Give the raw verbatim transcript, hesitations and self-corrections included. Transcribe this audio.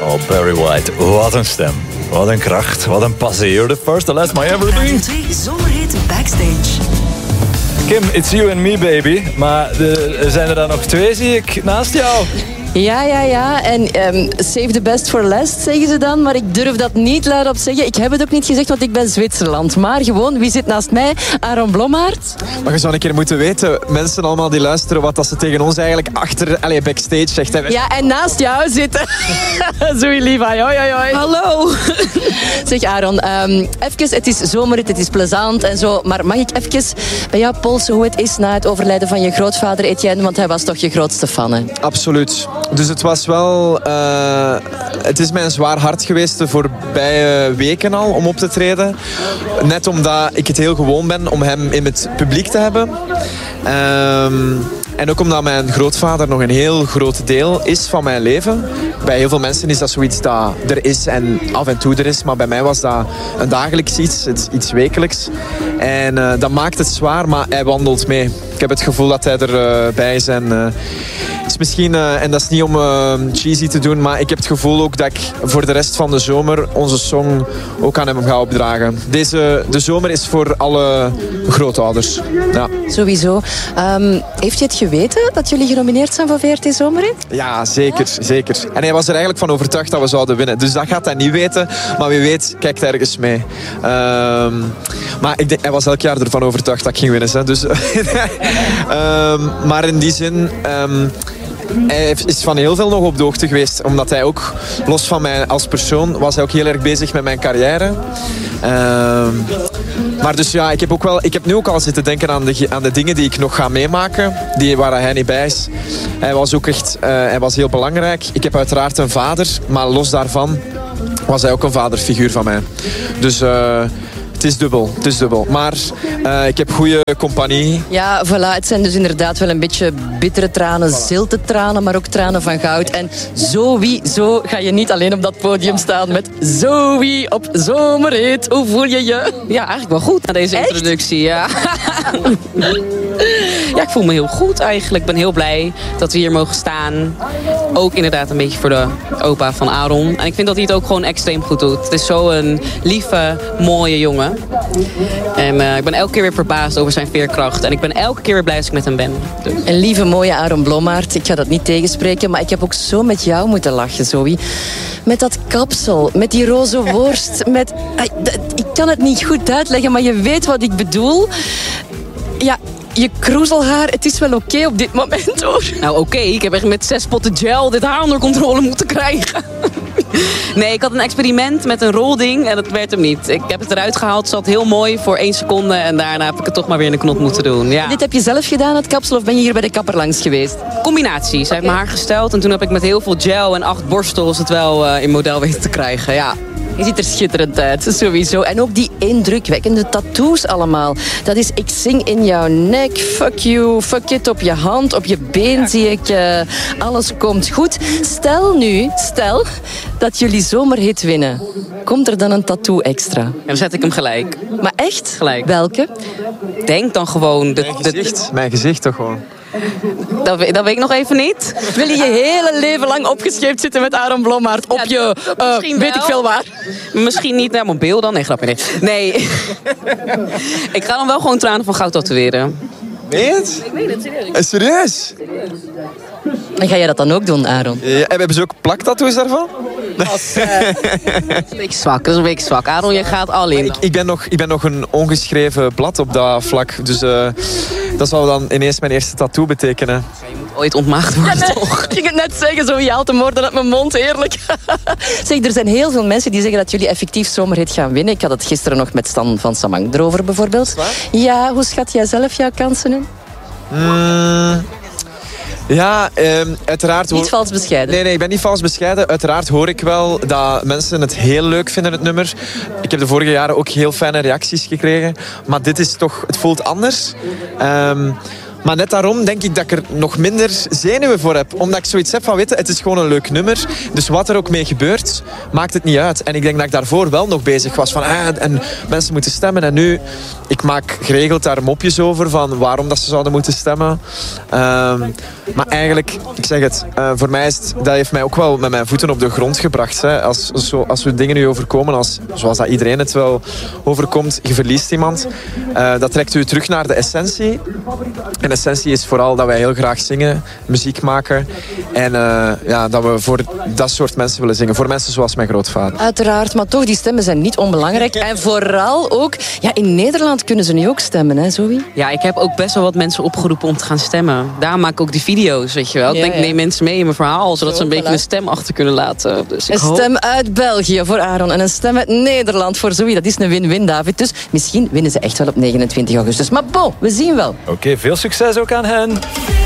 Oh, Barry White. Wat een stem. Wat een kracht. Wat een passie. You're the first, the last, my everything. Radio twee Zomerhit Backstage. Kim, it's you and me, baby. Maar de, zijn er dan nog twee, zie ik, naast jou? Ja, ja, ja. En um, save the best for last, zeggen ze dan. Maar ik durf dat niet luidop zeggen. Ik heb het ook niet gezegd, want ik ben Zwitserland. Maar gewoon, wie zit naast mij? Aaron Blommaert. Maar je zou een keer moeten weten, mensen allemaal die luisteren, wat dat ze tegen ons eigenlijk achter, allez, backstage zegt. Hè. Ja, en naast jou zitten. Zoei Levi, hoi, hoi, hoi. Hallo. Zeg Aaron, um, even, het is zomerrit, het is plezant en zo. Maar mag ik even bij jou polsen hoe het is na het overlijden van je grootvader Etienne? Want hij was toch je grootste fan, hè? Absoluut. Dus het was wel... Uh, het is mij een zwaar hart geweest de voorbije weken al om op te treden. Net omdat ik het heel gewoon ben om hem in het publiek te hebben. Um, en ook omdat mijn grootvader nog een heel groot deel is van mijn leven. Bij heel veel mensen is dat zoiets dat er is en af en toe er is. Maar bij mij was dat een dagelijks iets, iets wekelijks. En uh, dat maakt het zwaar, maar hij wandelt mee. Ik heb het gevoel dat hij erbij uh, is. En, uh, is misschien, uh, en dat is niet om uh, cheesy te doen, maar ik heb het gevoel ook dat ik voor de rest van de zomer onze song ook aan hem ga opdragen. Deze, de zomer is voor alle grootouders. Ja. Sowieso. Um, heeft hij het geweten dat jullie genomineerd zijn voor V R T Zomerhit? Ja, zeker, zeker. En hij was er eigenlijk van overtuigd dat we zouden winnen. Dus dat gaat hij niet weten, maar wie weet kijkt hij ergens mee. Um, maar ik denk, hij was elk jaar ervan overtuigd dat ik ging winnen. Hè. Dus, um, maar in die zin... Um, Hij is van heel veel nog op de hoogte geweest. Omdat hij ook, los van mij als persoon, was hij ook heel erg bezig met mijn carrière. Uh, maar dus ja, ik heb, ook wel, ik heb nu ook al zitten denken aan de, aan de dingen die ik nog ga meemaken. Die, waar hij niet bij is. Hij was ook echt uh, hij was heel belangrijk. Ik heb uiteraard een vader. Maar los daarvan was hij ook een vaderfiguur van mij. Dus... Uh, Het is dubbel, het is dubbel. Maar uh, ik heb goede compagnie. Ja, voilà. Het zijn dus inderdaad wel een beetje bittere tranen, zilte tranen, maar ook tranen van goud. En sowieso ga je niet alleen op dat podium staan met Zoe op Zomerhit. Hoe voel je je? Ja, eigenlijk wel goed na deze Echt? introductie. Ja. Ja, ik voel me heel goed eigenlijk. Ik ben heel blij dat we hier mogen staan. Ook inderdaad een beetje voor de opa van Aaron. En ik vind dat hij het ook gewoon extreem goed doet. Het is zo'n lieve, mooie jongen. En uh, ik ben elke keer weer verbaasd over zijn veerkracht. En ik ben elke keer weer blij als ik met hem ben. Dus. Een lieve, mooie Aaron Blommaert. Ik ga dat niet tegenspreken, maar ik heb ook zo met jou moeten lachen, Zoe. Met dat kapsel, met die roze worst. Met, ik kan het niet goed uitleggen, maar je weet wat ik bedoel. Ja... Je kroezelhaar, het is wel oké okay op dit moment, hoor. Nou, oké. Okay. Ik heb echt met zes potten gel dit haar onder controle moeten krijgen. Nee, ik had een experiment met een rolding en dat werd hem niet. Ik heb het eruit gehaald, het zat heel mooi voor één seconde... en daarna heb ik het toch maar weer in de knop moeten doen. Ja. Dit heb je zelf gedaan, het kapsel, of ben je hier bij de kapper langs geweest? Combinatie. Zij okay. heeft mijn haar gesteld en toen heb ik met heel veel gel en acht borstels... het wel uh, in model weten te krijgen, ja. Je ziet er schitterend uit, sowieso. En ook die indrukwekkende tattoos allemaal. Dat is, ik zing in jouw nek, fuck you, fuck it op je hand, op je been zie ik, uh, alles komt goed. Stel nu, stel dat jullie Zomerhit winnen. Komt er dan een tattoo extra? En dan zet ik hem gelijk. Maar echt? Gelijk. Welke? Denk dan gewoon... De, mijn gezicht, de... mijn gezicht toch gewoon. Dat weet, dat weet ik nog even niet. Wil je je hele leven lang opgescheept zitten met Aaron Blommaert op ja, je, uh, weet ik veel waar? Misschien niet naar mobiel dan. Nee, grapje, nee. Nee. Ik ga dan wel gewoon tranen van goud tatoeëren. Weet je het? Ik weet het, serieus. Is serieus? En ga jij dat dan ook doen, Aaron? Ja, hebben ze ook plaktattoos daarvan? Als, uh, dat is een beetje zwak, dat is een beetje zwak. Aaron, je gaat al in. Ik, ik, ben nog, ik ben nog een ongeschreven blad op dat vlak. Dus uh, dat zou dan ineens mijn eerste tattoo betekenen. Je moet ooit ontmaagd worden, ja, nee, toch? Ik ging het net zeggen, zo je haalt de moorden uit mijn mond, heerlijk. Zeg, er zijn heel veel mensen die zeggen dat jullie effectief Zomerhit gaan winnen. Ik had het gisteren nog met Stan van Samang erover, bijvoorbeeld. Ja, hoe schat jij zelf jouw kansen in? Mm. Ja, um, uiteraard... Niet vals bescheiden. Nee, nee, ik ben niet vals bescheiden. Uiteraard hoor ik wel dat mensen het heel leuk vinden, het nummer. Ik heb de vorige jaren ook heel fijne reacties gekregen. Maar dit is toch... Het voelt anders. Um, Maar net daarom denk ik dat ik er nog minder zenuwen voor heb. Omdat ik zoiets heb van, weet je, het is gewoon een leuk nummer. Dus wat er ook mee gebeurt, maakt het niet uit. En ik denk dat ik daarvoor wel nog bezig was van, ah, en mensen moeten stemmen. En nu, ik maak geregeld daar mopjes over van waarom dat ze zouden moeten stemmen. Um, maar eigenlijk, ik zeg het, uh, voor mij is het, dat heeft mij ook wel met mijn voeten op de grond gebracht. Hè. Als, zo, als we dingen nu overkomen, als, zoals dat iedereen het wel overkomt, je verliest iemand. Uh, dat trekt u terug naar de essentie. En de essentie is vooral dat wij heel graag zingen, muziek maken. En uh, ja, dat we voor dat soort mensen willen zingen. Voor mensen zoals mijn grootvader. Uiteraard, maar toch, die stemmen zijn niet onbelangrijk. En vooral ook, ja, in Nederland kunnen ze nu ook stemmen, hè, Zoe? Ja, ik heb ook best wel wat mensen opgeroepen om te gaan stemmen. Daarom maak ik ook die video's, weet je wel. Ik Ja, denk, ja. neem mensen mee in mijn verhaal, zodat Zo, ze een beetje voilà. een stem achter kunnen laten. Dus ik Een hoop- stem uit België voor Aaron en een stem uit Nederland voor Zoe. Dat is een win-win, David. Dus misschien winnen ze echt wel op negenentwintig augustus. Maar bon, we zien wel. Oké, veel succes ook aan hen.